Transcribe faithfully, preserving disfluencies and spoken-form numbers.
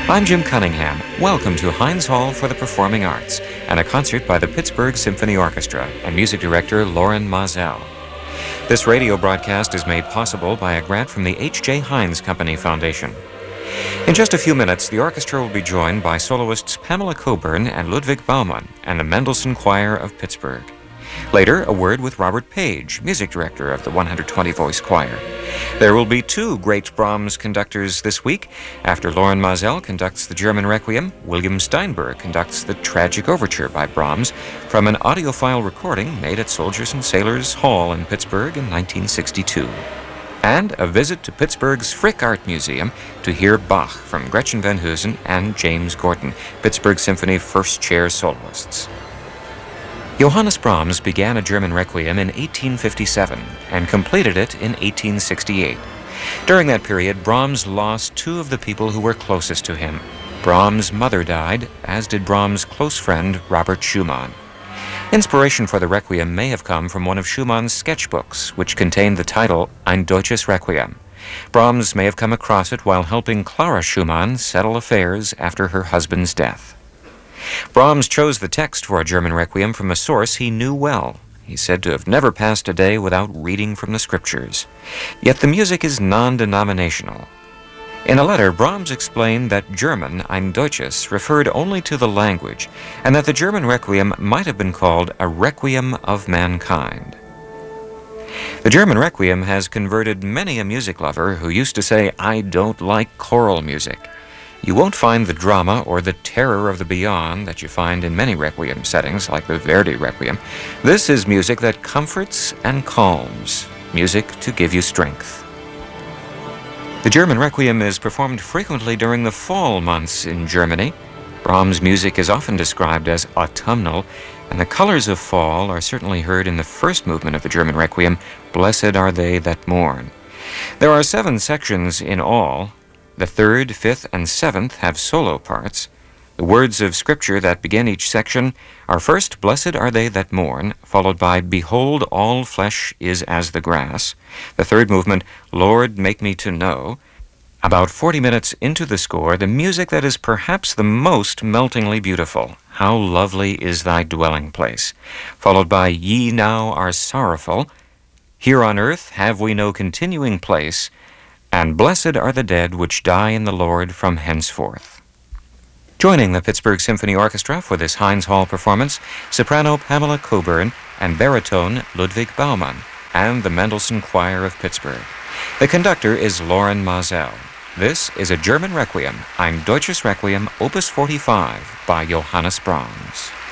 I'm Jim Cunningham. Welcome to Heinz Hall for the Performing Arts and a concert by the Pittsburgh Symphony Orchestra and music director Loren Maazel. This radio broadcast is made possible by a grant from the H J. Heinz Company Foundation. In just a few minutes, the orchestra will be joined by soloists Pamela Coburn and Ludwig Baumann and the Mendelssohn Choir of Pittsburgh. Later, a word with Robert Page, music director of the one hundred twenty voice choir. There will be two great Brahms conductors this week. After Loren Maazel conducts the German Requiem, William Steinberg conducts the Tragic Overture by Brahms from an audiophile recording made at Soldiers and Sailors Hall in Pittsburgh in nineteen sixty-two. And a visit to Pittsburgh's Frick Art Museum to hear Bach from Gretchen Van Heusen and James Gorton, Pittsburgh Symphony first chair soloists. Johannes Brahms began a German Requiem in eighteen fifty-seven and completed it in eighteen sixty-eight. During that period, Brahms lost two of the people who were closest to him. Brahms' mother died, as did Brahms' close friend Robert Schumann. Inspiration for the Requiem may have come from one of Schumann's sketchbooks, which contained the title Ein Deutsches Requiem. Brahms may have come across it while helping Clara Schumann settle affairs after her husband's death. Brahms chose the text for a German Requiem from a source he knew well. He's said to have never passed a day without reading from the scriptures. Yet the music is non-denominational. In a letter, Brahms explained that German, Ein Deutsches, referred only to the language, and that the German Requiem might have been called a Requiem of mankind. The German Requiem has converted many a music lover who used to say, "I don't like choral music." You won't find the drama or the terror of the beyond that you find in many Requiem settings, like the Verdi Requiem. This is music that comforts and calms, music to give you strength. The German Requiem is performed frequently during the fall months in Germany. Brahms' music is often described as autumnal, and the colors of fall are certainly heard in the first movement of the German Requiem, Blessed Are They That Mourn. There are seven sections in all. The third, fifth, and seventh have solo parts. The words of Scripture that begin each section are first, Blessed are they that mourn, followed by, Behold, all flesh is as the grass. The third movement, Lord, make me to know. About forty minutes into the score, the music that is perhaps the most meltingly beautiful, How lovely is thy dwelling place, followed by, Ye now are sorrowful. Here on earth have we no continuing place, and blessed are the dead which die in the Lord from henceforth. Joining the Pittsburgh Symphony Orchestra for this Heinz Hall performance, soprano Pamela Coburn and baritone Ludwig Baumann, and the Mendelssohn Choir of Pittsburgh. The conductor is Loren Maazel. This is a German Requiem, Ein Deutsches Requiem, Opus forty-five, by Johannes Brahms.